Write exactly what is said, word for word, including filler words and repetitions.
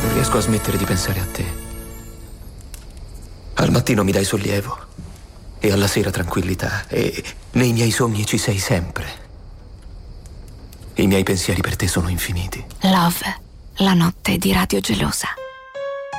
Non riesco a smettere di pensare a te. Al mattino mi dai sollievo e alla sera tranquillità, e nei miei sogni ci sei sempre. I miei pensieri per te sono infiniti. Love, la notte di Radio Gelosa.